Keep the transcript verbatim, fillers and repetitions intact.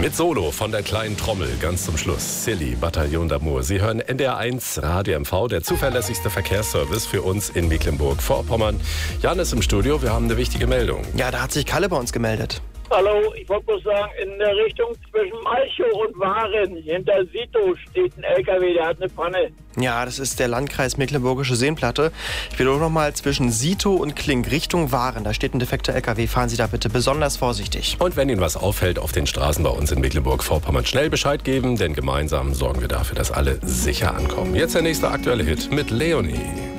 Mit Solo von der kleinen Trommel ganz zum Schluss. Silly, Bataillon d'Amour. Sie hören N D R eins Radio M V, der zuverlässigste Verkehrsservice für uns in Mecklenburg-Vorpommern. Jan ist im Studio, wir haben eine wichtige Meldung. Ja, da hat sich Kalle bei uns gemeldet. Hallo, ich wollte bloß sagen, in der Richtung zwischen Malchow und Waren, hinter Sito, steht ein L K W, der hat eine Panne. Ja, das ist der Landkreis Mecklenburgische Seenplatte. Ich wiederhole nochmal, zwischen Sito und Klink, Richtung Waren. Da steht ein defekter L K W, fahren Sie da bitte besonders vorsichtig. Und wenn Ihnen was auffällt auf den Straßen bei uns in Mecklenburg-Vorpommern, schnell Bescheid geben, denn gemeinsam sorgen wir dafür, dass alle sicher ankommen. Jetzt der nächste aktuelle Hit mit Leonie.